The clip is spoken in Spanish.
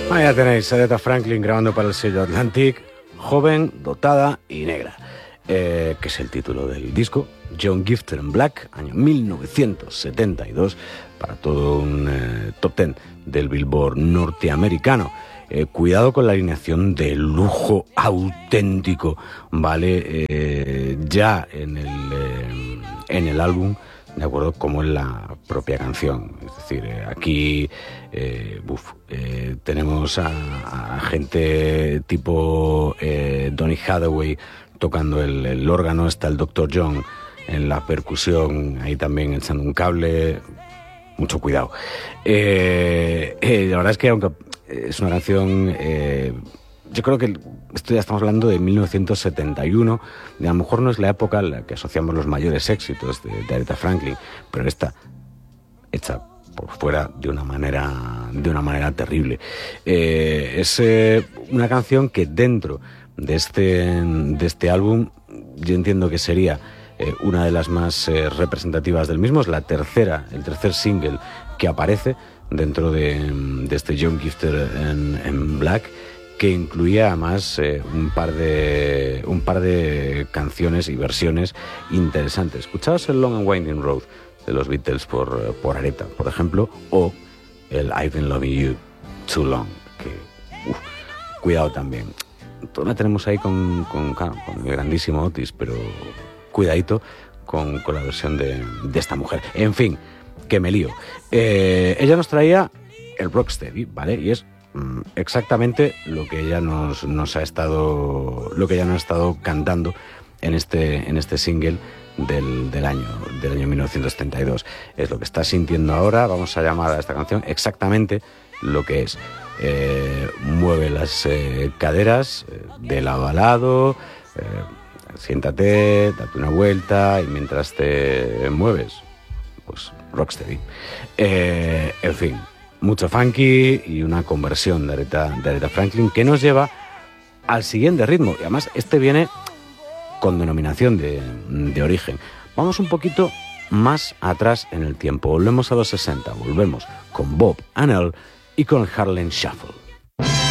Ahí ya tenéis, Aretha Franklin grabando para el sello Atlantic, joven, dotada y negra, que es el título del disco. John Gifter and Black, año 1972, para todo un top 10 del Billboard norteamericano. Cuidado con la alineación de lujo auténtico, ¿vale? Ya en el álbum, de acuerdo, como en la propia canción. Es decir, aquí tenemos a gente tipo Donny Hathaway tocando el órgano, está el Dr. John en la percusión, ahí también echando un cable. Mucho cuidado. La verdad es que aunque es una canción, yo creo que esto ya estamos hablando de 1971, y a lo mejor no es la época en la que asociamos los mayores éxitos de Aretha Franklin, pero esta hecha por fuera de una manera terrible. Es una canción que dentro de este álbum yo entiendo que sería una de las más representativas del mismo. Es el tercer single que aparece dentro de este John Gifter en Black, que incluía además un par de canciones y versiones interesantes. Escuchaos el Long and Winding Road de los Beatles por Aretha, por ejemplo, o el I've Been Loving You Too Long, que cuidado también. Todos la tenemos ahí con el grandísimo Otis, pero cuidadito con la versión de esta mujer. En fin, que me lío. Ella nos traía el Rocksteady, ¿vale? Y es exactamente lo que ella nos ha estado cantando en este single del año 1972. Es lo que está sintiendo ahora. Vamos a llamar a esta canción exactamente lo que es. Mueve las caderas de lado a lado, siéntate, date una vuelta y mientras te mueves, pues rocksteady. En fin, mucho funky y una conversión de Aretha Franklin que nos lleva al siguiente ritmo. Y además este viene con denominación de origen. Vamos un poquito más atrás en el tiempo. Volvemos a los 60, volvemos con Bob and Earl y con el Harlem Shuffle.